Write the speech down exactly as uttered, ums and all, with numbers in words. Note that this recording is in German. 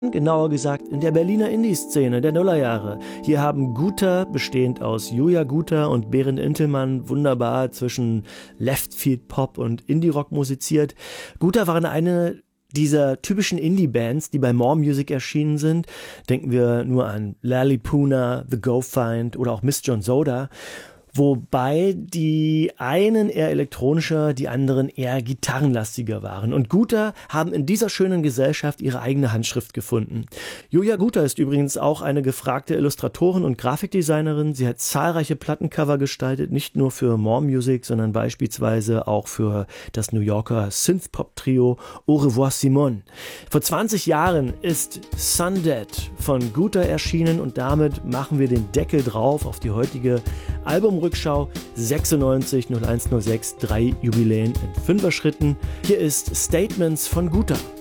genauer gesagt in der Berliner Indie-Szene der Nullerjahre. Hier haben Guter, bestehend aus Julia Guter und Berend Intelmann, wunderbar zwischen Leftfield-Pop und Indie-Rock musiziert. Guter waren eine dieser typischen Indie-Bands, die bei More Music erschienen sind. Denken wir nur an Lalipuna, The Go Find oder auch Miss John Soda. Wobei die einen eher elektronischer, die anderen eher gitarrenlastiger waren. Und Guter haben in dieser schönen Gesellschaft ihre eigene Handschrift gefunden. Julia Guter ist übrigens auch eine gefragte Illustratorin und Grafikdesignerin. Sie hat zahlreiche Plattencover gestaltet, nicht nur für More Music, sondern beispielsweise auch für das New Yorker Synthpop-Trio Au revoir Simone. Vor zwanzig Jahren ist Sundead von Guter erschienen und damit machen wir den Deckel drauf auf die heutige Albumrückschau sechsundneunzig null eins null sechs, drei Jubiläen in Fünfer-Schritten. Hier ist Statements von Guter.